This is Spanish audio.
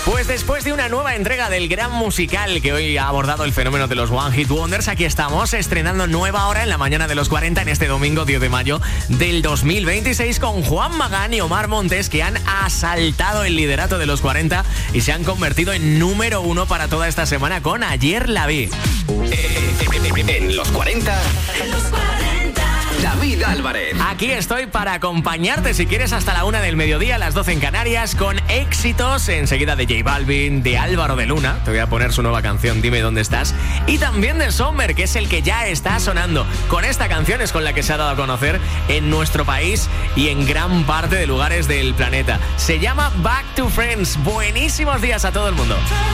Pues después de una nueva entrega del gran musical que hoy ha abordado el fenómeno de los One Hit Wonders, aquí estamos estrenando nueva hora en la mañana de los 40 en este domingo 10 de mayo del 2026 con Juan Magán y Omar Montes, que han asaltado el liderato de los 40 y se han convertido en número 1 para toda esta semana con Ayer la vi. En los 40. David Álvarez. Aquí estoy para acompañarte si quieres hasta la 1 del mediodía, a las 12 en Canarias, con éxitos enseguida de J Balvin, de Álvaro de Luna, te voy a poner su nueva canción Dime dónde estás, y también de Sommer, que es el que ya está sonando. Con esta canción es con la que se ha dado a conocer en nuestro país y en gran parte de lugares del planeta. Se llama Back to Friends. Buenísimos días a todo el mundo.